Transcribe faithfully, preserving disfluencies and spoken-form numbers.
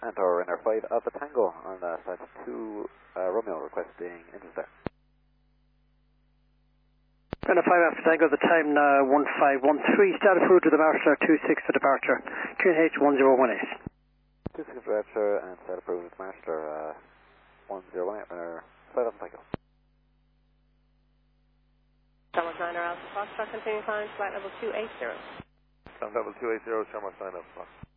and our runner five Alpha Tango on uh, side two uh, Romeo requesting intercept. Runner five Alpha Tango, the time now one five one three, status approved to the Marshallar two six for departure, Q N H one zero one eight. two six for departure and status approved to the Marshallar uh, one zero one eight, runner five Alpha Tango. Shamrock nine Alpha Foxtrot, continuing climb, flight level two eight zero. Climb level two eight zero, Shamrock nine Alpha Fox.